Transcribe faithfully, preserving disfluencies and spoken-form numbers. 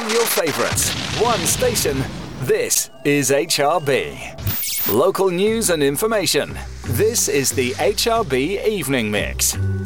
Playing your favourites. One station. This is H R B. Local news and information. This is the H R B Evening Mix.